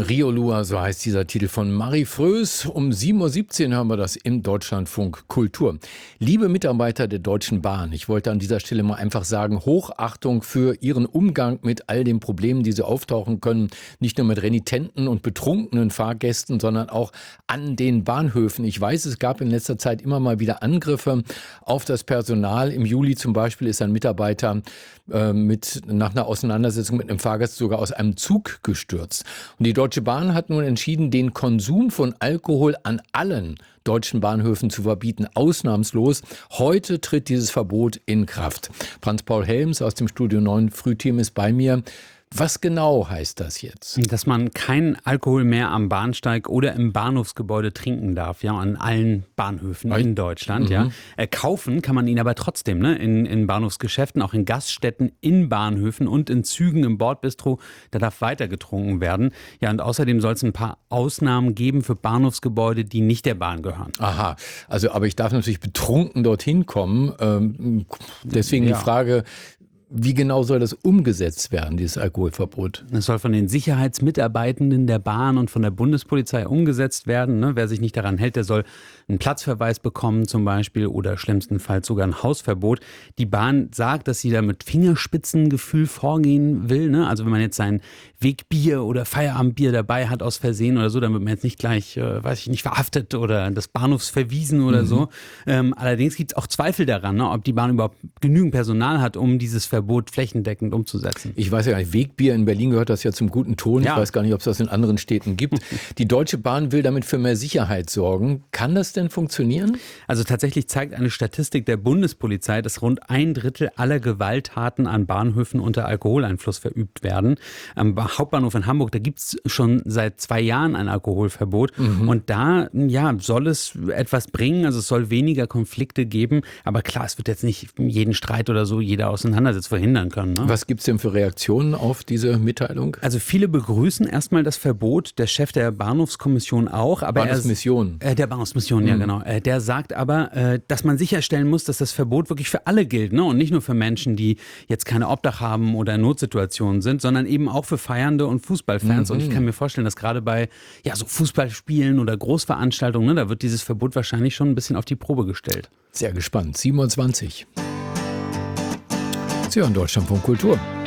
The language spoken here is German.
Riolua, so heißt dieser Titel von Marie Frös. Um 7:17 Uhr hören wir das im Deutschlandfunk Kultur. Liebe Mitarbeiter der Deutschen Bahn, ich wollte an dieser Stelle mal einfach sagen, Hochachtung für Ihren Umgang mit all den Problemen, die so auftauchen können. Nicht nur mit renitenten und betrunkenen Fahrgästen, sondern auch an den Bahnhöfen. Ich weiß, es gab in letzter Zeit immer mal wieder Angriffe auf das Personal. Im Juli zum Beispiel ist ein Mitarbeiter nach einer Auseinandersetzung mit einem Fahrgast sogar aus einem Zug gestürzt. Und die Deutsche Bahn hat nun entschieden, den Konsum von Alkohol an allen deutschen Bahnhöfen zu verbieten, ausnahmslos. Heute tritt dieses Verbot in Kraft. Franz-Paul Helms aus dem Studio 9 Frühteam ist bei mir. Was genau heißt das jetzt? Dass man keinen Alkohol mehr am Bahnsteig oder im Bahnhofsgebäude trinken darf, ja, an allen Bahnhöfen in Deutschland, ja. Kaufen kann man ihn aber trotzdem, ne, in Bahnhofsgeschäften, auch in Gaststätten, in Bahnhöfen und in Zügen im Bordbistro, da darf weiter getrunken werden. Ja, und außerdem soll es ein paar Ausnahmen geben für Bahnhofsgebäude, die nicht der Bahn gehören. Aha, also aber ich darf natürlich betrunken dorthin kommen. Deswegen die Frage, wie genau soll das umgesetzt werden, dieses Alkoholverbot? Es soll von den Sicherheitsmitarbeitenden der Bahn und von der Bundespolizei umgesetzt werden. Ne? Wer sich nicht daran hält, der soll einen Platzverweis bekommen zum Beispiel oder schlimmstenfalls sogar ein Hausverbot. Die Bahn sagt, dass sie da mit Fingerspitzengefühl vorgehen will. Ne? Also wenn man jetzt sein Wegbier oder Feierabendbier dabei hat aus Versehen oder so, dann wird man jetzt nicht gleich, verhaftet oder des Bahnhofs verwiesen oder so. Allerdings gibt es auch Zweifel daran, ne, ob die Bahn überhaupt genügend Personal hat, um dieses Verbot flächendeckend umzusetzen. Ich weiß ja gar nicht, Wegbier in Berlin gehört das ja zum guten Ton. Ja. Ich weiß gar nicht, ob es das in anderen Städten gibt. Die Deutsche Bahn will damit für mehr Sicherheit sorgen. Kann das denn funktionieren? Also tatsächlich zeigt eine Statistik der Bundespolizei, dass rund 1/3 aller Gewalttaten an Bahnhöfen unter Alkoholeinfluss verübt werden. Am Hauptbahnhof in Hamburg, da gibt es schon seit 2 Jahren ein Alkoholverbot. Und da soll es etwas bringen. Also es soll weniger Konflikte geben. Aber klar, es wird jetzt nicht jeden Streit oder so, jede Auseinandersetzung verhindern können. Ne? Was gibt es denn für Reaktionen auf diese Mitteilung? Also viele begrüßen erstmal das Verbot, der Chef der Bahnhofskommission auch. Aber Bahnhofsmission. Der Bahnhofsmission, ja genau. Der sagt aber, dass man sicherstellen muss, dass das Verbot wirklich für alle gilt, ne? Und nicht nur für Menschen, die jetzt keine Obdach haben oder in Notsituationen sind, sondern eben auch für Feiernde und Fußballfans. Und ich kann mir vorstellen, dass gerade bei so Fußballspielen oder Großveranstaltungen, ne, da wird dieses Verbot wahrscheinlich schon ein bisschen auf die Probe gestellt. Sehr gespannt. 7:20 Uhr. Sie hören Deutschlandfunk Kultur.